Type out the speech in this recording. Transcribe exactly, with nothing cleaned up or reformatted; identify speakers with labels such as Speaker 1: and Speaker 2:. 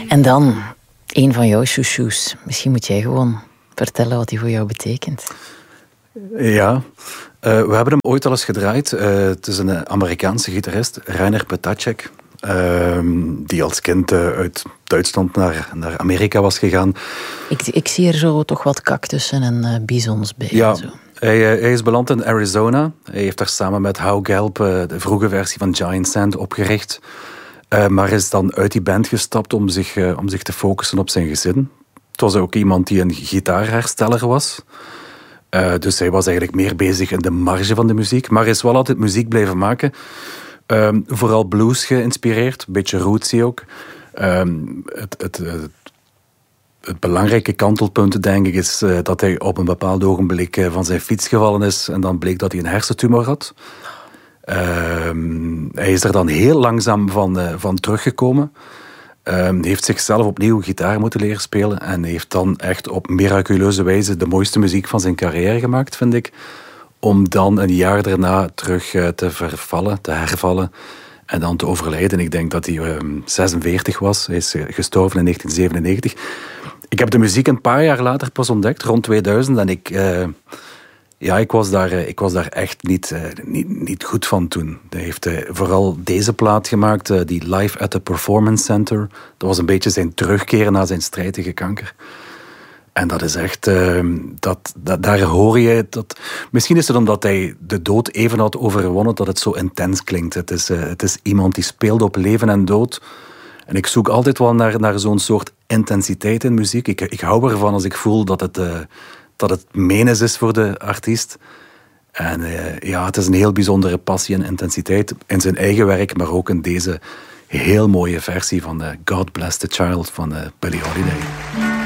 Speaker 1: En dan, een van jouw chouchous. Misschien moet jij gewoon vertellen wat die voor jou betekent.
Speaker 2: Ja, uh, we hebben hem ooit al eens gedraaid. Uh, het is een Amerikaanse gitarist, Rainer Petacek. Uh, die als kind uh, uit Duitsland naar, naar Amerika was gegaan.
Speaker 1: Ik, ik zie er zo toch wat cactussen en uh, bisons bij.
Speaker 2: Ja,
Speaker 1: en zo.
Speaker 2: Hij, hij is beland in Arizona. Hij heeft daar samen met Hau Gelb uh, de vroege versie van Giant Sand opgericht. Uh, maar is dan uit die band gestapt om zich, uh, om zich te focussen op zijn gezin. Het was ook iemand die een gitaarhersteller was. Uh, dus hij was eigenlijk meer bezig in de marge van de muziek. Maar is wel altijd muziek blijven maken. Um, vooral blues geïnspireerd, een beetje rootsy ook. Um, het, het, het, het belangrijke kantelpunt, denk ik, is uh, dat hij op een bepaald ogenblik uh, van zijn fiets gevallen is en dan bleek dat hij een hersentumor had. Um, hij is er dan heel langzaam van, uh, van teruggekomen. Um, heeft zichzelf opnieuw gitaar moeten leren spelen en heeft dan echt op miraculeuze wijze de mooiste muziek van zijn carrière gemaakt, vind ik. Om dan een jaar daarna terug uh, te vervallen, te hervallen en dan te overlijden. Ik denk dat hij um, zesenveertig was. Hij is uh, gestorven in negentien zevenennegentig. Ik heb de muziek een paar jaar later pas ontdekt, rond tweeduizend. En ik, uh, ja, ik, was, daar, uh, ik was daar echt niet, uh, niet, niet goed van toen. Hij heeft uh, vooral deze plaat gemaakt, uh, die Live at the Performance Center. Dat was een beetje zijn terugkeer na zijn strijd tegen kanker. En dat is echt, uh, dat, dat, daar hoor je dat. Misschien is het omdat hij de dood even had overwonnen dat het zo intens klinkt. Het is, uh, het is iemand die speelt op leven en dood. En ik zoek altijd wel naar, naar zo'n soort intensiteit in muziek. Ik, ik hou ervan als ik voel dat het, uh, dat het menens is voor de artiest. En uh, ja, het is een heel bijzondere passie en intensiteit in zijn eigen werk, maar ook in deze heel mooie versie van uh, God Bless the Child van uh, Billie Holiday.